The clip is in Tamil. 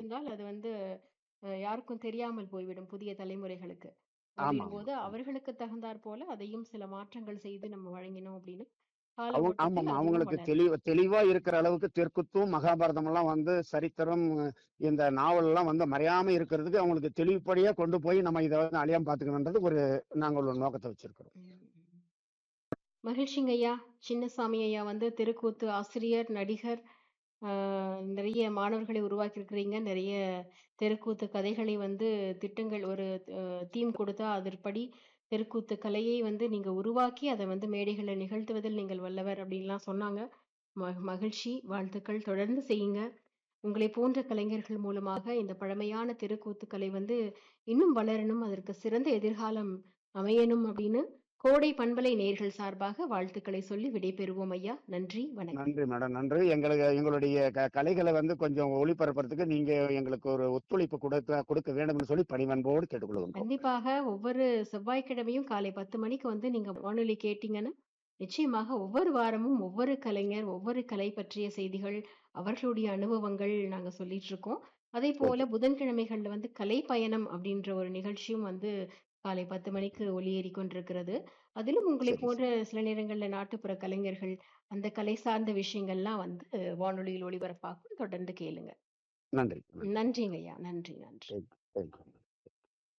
இருந்தால் அது வந்து யாருக்கும் தெரியாமல் போய்விடும் புதிய தலைமுறைகளுக்கு. ஆமாமா. அப்படின்னும்போது அவர்களுக்கு தகுந்தாற் போல அதையும் சில மாற்றங்கள் செய்து நம்ம வழங்கினோம் அப்படின்னு, கால ஓட்டத்தில் ஆமாமா. அதுவும் அவங்களுக்கு வளரும். தெளிவா இருக்கிற அளவுக்கு தெற்குத்தும், மகாபாரதம் எல்லாம் வந்து சரித்திரம், இந்த நாவல்லாம் வந்து மறையாம இருக்கிறதுக்கு அவங்களுக்கு தெளிவுபடியா கொண்டு போய் நம்ம இத வந்து அழியாம பார்த்துக்கணுன்றது நாங்க ஒரு நோக்கத்த வச்சிருக்கிறோம். ம். ம். மகிழ்ச்சிங்க ஐயா. சின்னசாமி ஐயா வந்து தெருக்கூத்து ஆசிரியர், நடிகர். ஆ நிறைய மாணவர்களை உருவாக்கியிருக்கிறீங்க. நிறைய தெருக்கூத்து கதைகளை வந்து திட்டங்கள் ஒரு தீம் கொடுத்தா அதன்படி தெருக்கூத்து கலையை வந்து நீங்க உருவாக்கி, அத வந்து மேடைகள்ல நிகழ்த்துவதில் நீங்கள் வல்லவர் அப்படின்லாம் சொன்னாங்க. மகிழ்ச்சி, வாழ்த்துக்கள். தொடர்ந்து செய்யுங்க. உங்களைப் போன்ற கலைஞர்கள் மூலமாக இந்த பழமையான தெருக்கூத்து கலை வந்து இன்னும் வளரணும், அதற்கு சிறந்த எதிர்காலம் அமையணும் அப்படின்னு கோடை பண்பலை நேயர்கள் சார்பாக வாழ்த்துக்களை சொல்லி விடைபெறுவோம் ஐயா. நன்றி, வணக்கம். நன்றி மேடம். நன்றி. எங்களுடைய கலைகள வந்து கொஞ்சம் ஒளிபரப்புறதுக்கு நீங்க எங்களுக்கு ஒரு ஒத்துழைப்பு கொடுக்க வேண்டும்னு சொல்லி பணிவன்போடு கேட்டுக்கொள்கின்றோம். கண்டிப்பாக ஒவ்வொரு செவ்வாய்க்கிழமையும் காலை 10 மணிக்கு வந்து நீங்க வானொலி கேட்டீங்கன்னா, நிச்சயமாக ஒவ்வொரு வாரமும் ஒவ்வொரு கலைஞர், ஒவ்வொரு கலை பற்றிய செய்திகள், அவர்களுடைய அனுபவங்கள் நாங்க சொல்லிட்டு இருக்கோம். சரி, அதேபோல சரி. புதன்கிழமைகள்ல வந்து கலை பயணம் அப்படின்ற ஒரு நிகழ்ச்சியும் வந்து காலை 10 மணிக்கு ஒலியேறிக் கொண்டிருக்கிறது. அதிலும் உங்களைப் சரி, போன்ற சரி. சில நேரங்கள்ல நாட்டுப்புற கலைஞர்கள், அந்த கலை சார்ந்த விஷயங்கள்லாம் வந்து வானொலியில் ஒளிபரப்பாகும். தொடர்ந்து கேளுங்க. நன்றி, நன்றி. நன்றிங்கய்யா. நன்றி, நன்றி. Thank thank you.